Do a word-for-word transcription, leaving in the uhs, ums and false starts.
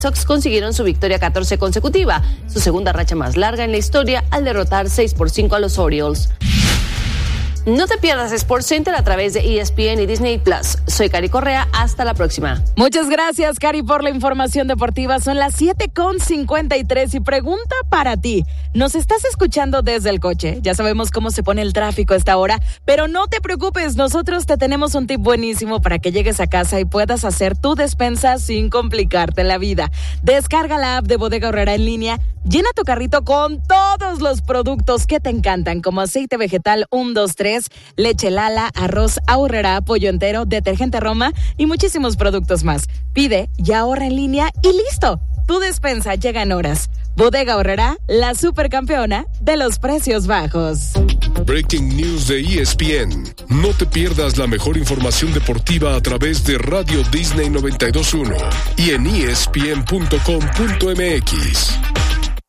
Sox consiguieron su victoria catorce consecutiva, su segunda racha más larga en la historia al derrotar seis por cinco a los Orioles. No te pierdas SportsCenter a través de E S P N y Disney Plus. Soy Cari Correa, hasta la próxima. Muchas gracias, Cari, por la información deportiva. Son las siete con cincuenta y tres y pregunta para ti. ¿Nos estás escuchando desde el coche? Ya sabemos cómo se pone el tráfico a esta hora, pero no te preocupes, nosotros te tenemos un tip buenísimo para que llegues a casa y puedas hacer tu despensa sin complicarte la vida. Descarga la app de Bodega Aurrerá en línea, llena tu carrito con todos los productos que te encantan, como aceite vegetal uno, dos, tres, leche Lala, arroz Aurrerá, pollo entero, detergente Roma y muchísimos productos más. Pide y ahorra en línea y listo. Tu despensa llega en horas. Bodega Aurrerá, la supercampeona de los precios bajos. Breaking News de E S P N. No te pierdas la mejor información deportiva a través de Radio Disney noventa y dos punto uno y en E S P N punto com punto M X.